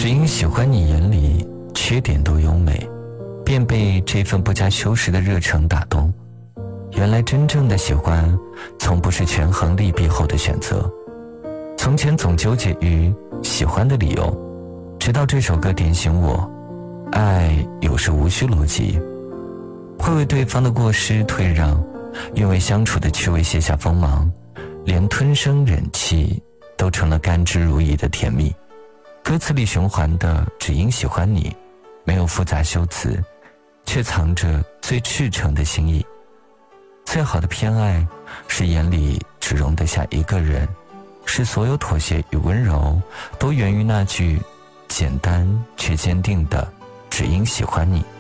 只因喜欢你眼里缺点都优美，便被这份不加修饰的热诚打动。原来真正的喜欢从不是权衡利弊后的选择。从前总纠结于喜欢的理由，直到这首歌点醒我，爱有时无需逻辑，会为对方的过失退让，愿为相处的趣味卸下锋芒，连吞声忍气都成了甘之如饴的甜蜜。歌词里循环的只因喜欢你，没有复杂修辞，却藏着最赤诚的心意。最好的偏爱是眼里只容得下一个人，是所有妥协与温柔都源于那句简单却坚定的只因喜欢你。